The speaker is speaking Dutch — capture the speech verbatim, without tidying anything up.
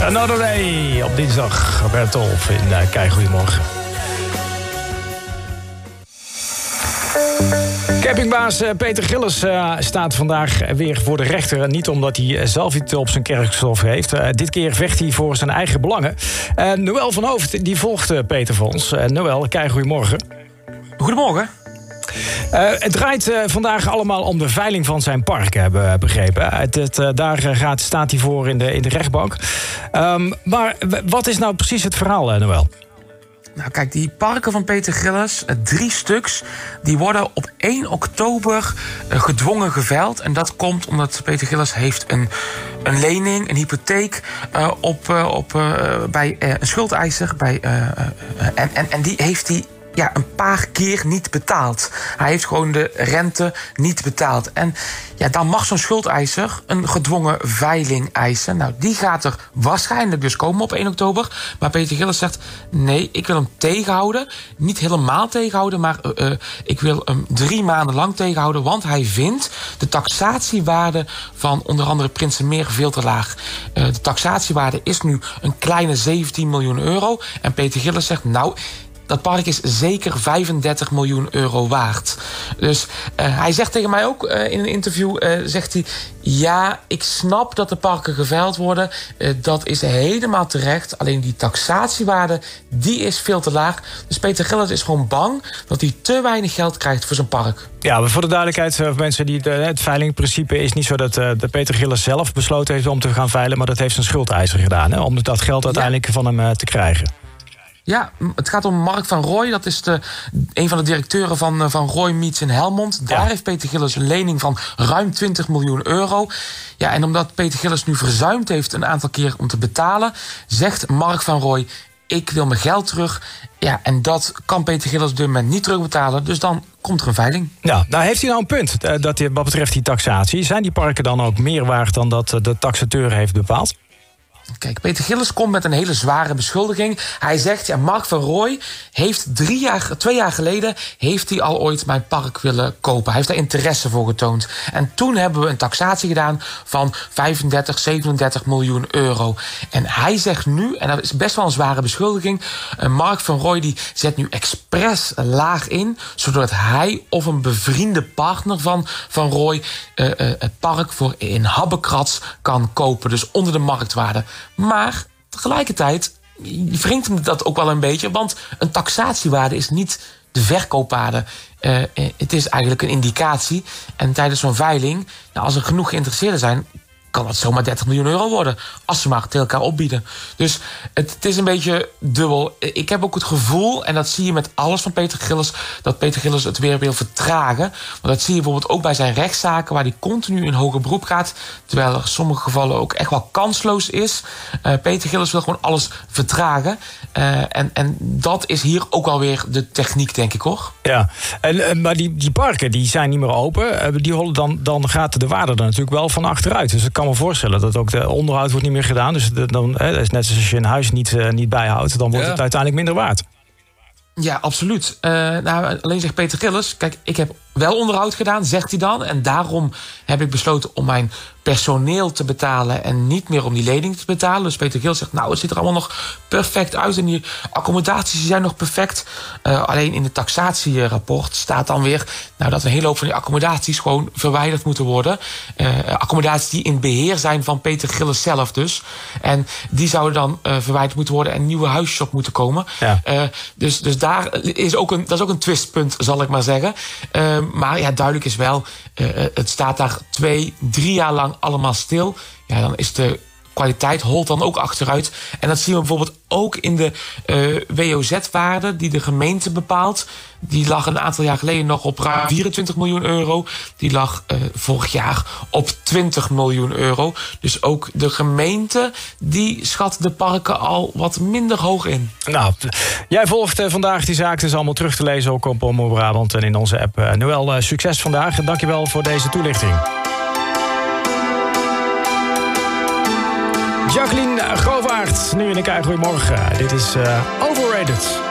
Another Day op dinsdag. Bert Tolf in uh, Kei, goedemorgen. Campingbaas Peter Gillis uh, staat vandaag weer voor de rechter. Niet omdat hij zelf iets op zijn kerkstof heeft. Uh, dit keer vecht hij voor zijn eigen belangen. Uh, Noël van Hoofd die volgt uh, Peter voor ons. Uh, Noël, Kei, goedemorgen. Goedemorgen. Uh, het draait uh, vandaag allemaal om de veiling van zijn park, hebben we begrepen. Het, het, uh, daar gaat, staat hij voor in de, in de rechtbank. Um, maar w- wat is nou precies het verhaal, uh, Noël? Nou kijk, die parken van Peter Gillis, drie stuks, die worden op één oktober uh, gedwongen geveild. En dat komt omdat Peter Gillis heeft een, een lening, een hypotheek uh, op, uh, op, uh, bij uh, een schuldeiser. Bij, uh, uh, en, en, en die heeft hij ja, een paar keer niet betaald. Hij heeft gewoon de rente niet betaald. En ja, dan mag zo'n schuldeiser een gedwongen veiling eisen. Nou, die gaat er waarschijnlijk dus komen op één oktober. Maar Peter Gillis zegt, nee, ik wil hem tegenhouden. Niet helemaal tegenhouden, maar uh, uh, ik wil hem drie maanden lang tegenhouden. Want hij vindt de taxatiewaarde van onder andere Prinsenmeer veel te laag. Uh, de taxatiewaarde is nu een kleine zeventien miljoen euro. En Peter Gillis zegt, nou, dat park is zeker vijfendertig miljoen euro waard. Dus uh, hij zegt tegen mij ook uh, in een interview, uh, zegt hij, ja, ik snap dat de parken geveild worden. Uh, dat is helemaal terecht. Alleen die taxatiewaarde, die is veel te laag. Dus Peter Gillis is gewoon bang dat hij te weinig geld krijgt voor zijn park. Ja, maar voor de duidelijkheid, voor mensen die de, het veilingprincipe is niet zo dat uh, de Peter Gillis zelf besloten heeft om te gaan veilen, maar dat heeft zijn schuldeiser gedaan, hè, om dat geld uiteindelijk ja. van hem uh, te krijgen. Ja, het gaat om Mark van Rooij. Dat is de, een van de directeuren van, van Rooij Meets in Helmond. Daar ja. heeft Peter Gillis een lening van ruim twintig miljoen euro. Ja, en omdat Peter Gillis nu verzuimd heeft een aantal keer om te betalen, zegt Mark van Rooij, ik wil mijn geld terug. Ja, en dat kan Peter Gillis op dit moment niet terugbetalen. Dus dan komt er een veiling. Ja, nou heeft hij nou een punt dat hij, wat betreft die taxatie. Zijn die parken dan ook meer waard dan dat de taxateur heeft bepaald? Kijk, Peter Gillis komt met een hele zware beschuldiging. Hij zegt, ja, Mark van Rooij heeft drie jaar, twee jaar geleden heeft hij al ooit mijn park willen kopen. Hij heeft daar interesse voor getoond. En toen hebben we een taxatie gedaan van vijfendertig, zevenendertig miljoen euro. En hij zegt nu, en dat is best wel een zware beschuldiging, Mark van Rooij die zet nu expres laag in, zodat hij of een bevriende partner van Van Rooij uh, uh, het park voor in habbekrats kan kopen. Dus onder de marktwaarde. Maar tegelijkertijd wringt hem dat ook wel een beetje, want een taxatiewaarde is niet de verkoopwaarde. Uh, het is eigenlijk een indicatie. En tijdens zo'n veiling, nou, als er genoeg geïnteresseerden zijn, kan dat zomaar dertig miljoen euro worden, als ze maar tegen elkaar opbieden. Dus het, het is een beetje dubbel. Ik heb ook het gevoel, en dat zie je met alles van Peter Gillis, dat Peter Gillis het weer wil vertragen. Want dat zie je bijvoorbeeld ook bij zijn rechtszaken, waar hij continu in hoger beroep gaat, terwijl er in sommige gevallen ook echt wel kansloos is. Uh, Peter Gillis wil gewoon alles vertragen. Uh, en, en dat is hier ook alweer de techniek, denk ik, hoor. Ja, en, maar die, die parken die zijn niet meer open. Die, dan, dan gaat de waarde er natuurlijk wel van achteruit. Dus ik kan me voorstellen dat ook de onderhoud wordt niet meer gedaan. Dus dan, hè, net zoals als je een huis niet, uh, niet bijhoudt, dan wordt ja. het uiteindelijk minder waard. Ja, absoluut. Uh, nou, alleen zegt Peter Gillis, kijk, ik heb wel onderhoud gedaan, zegt hij dan. En daarom heb ik besloten om mijn personeel te betalen en niet meer om die lening te betalen. Dus Peter Gillis zegt, nou, het ziet er allemaal nog perfect uit en die accommodaties zijn nog perfect. Uh, alleen in het taxatierapport staat dan weer, nou, dat een hele hoop van die accommodaties gewoon verwijderd moeten worden. Uh, accommodaties die in beheer zijn van Peter Gillis zelf dus. En die zouden dan uh, verwijderd moeten worden en nieuwe huisjes op moeten komen. Ja. Uh, dus, dus daar is ook een, dat is ook een twistpunt, zal ik maar zeggen. Uh, maar ja, duidelijk is wel, uh, het staat daar twee, drie jaar lang allemaal stil. Ja, dan is de kwaliteit holt dan ook achteruit. En dat zien we bijvoorbeeld ook in de uh, W O Z-waarde die de gemeente bepaalt. Die lag een aantal jaar geleden nog op ruim vierentwintig miljoen euro. Die lag uh, vorig jaar op twintig miljoen euro. Dus ook de gemeente die schat de parken al wat minder hoog in. Nou, jij volgt uh, vandaag die zaak. Het is allemaal terug te lezen ook op Omroep Brabant en in onze app. Uh, Noël, uh, succes vandaag en dankjewel voor deze toelichting. Jacqueline Govaert, nu in de Kei, goedemorgen. Dit is uh, Overrated.